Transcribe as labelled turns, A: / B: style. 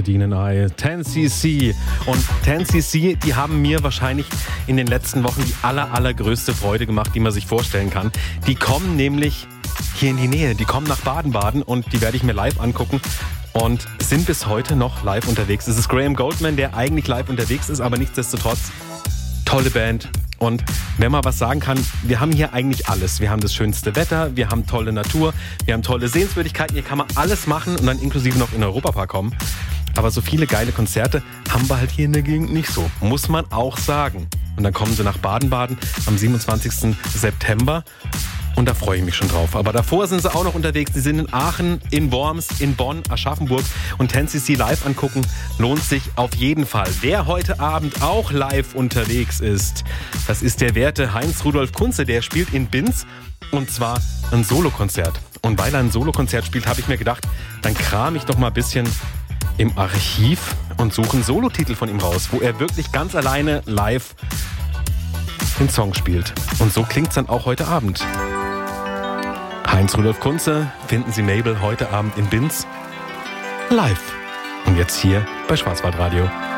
A: verdienen Ei. 10cc. Und 10cc, die haben mir wahrscheinlich in den letzten Wochen die allergrößte Freude gemacht, die man sich vorstellen kann. Die kommen nämlich hier in die Nähe. Die kommen nach Baden-Baden und die werde ich mir live angucken. Und sind bis heute noch live unterwegs. Es ist Graham Goldman, der eigentlich live unterwegs ist, aber nichtsdestotrotz tolle Band. Und wenn man was sagen kann, wir haben hier eigentlich alles. Wir haben das schönste Wetter, wir haben tolle Natur, wir haben tolle Sehenswürdigkeiten. Hier kann man alles machen und dann inklusive noch in den Europapark kommen. Aber so viele geile Konzerte haben wir halt hier in der Gegend nicht so. Muss man auch sagen. Und dann kommen sie nach Baden-Baden am 27. September. Und da freue ich mich schon drauf. Aber davor sind sie auch noch unterwegs. Sie sind in Aachen, in Worms, in Bonn, Aschaffenburg. Und 10cc live angucken lohnt sich auf jeden Fall. Wer heute Abend auch live unterwegs ist, das ist der werte Heinz-Rudolf Kunze. Der spielt in Binz und zwar ein Solokonzert. Und weil er ein Solokonzert spielt, habe ich mir gedacht, dann kram ich doch mal ein bisschen im Archiv und suche einen Solotitel von ihm raus, wo er wirklich ganz alleine live den Song spielt. Und so klingt's dann auch heute Abend. Heinz-Rudolf Kunze, finden Sie Mabel heute Abend in Binz live. Und jetzt hier bei Schwarzwaldradio.